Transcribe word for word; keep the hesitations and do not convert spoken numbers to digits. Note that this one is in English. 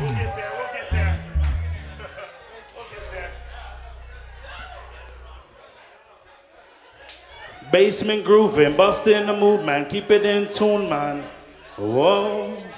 We'll get there. We'll get there. We'll get there. Basement grooving, busting the move, man. Keep it in tune, man. Whoa.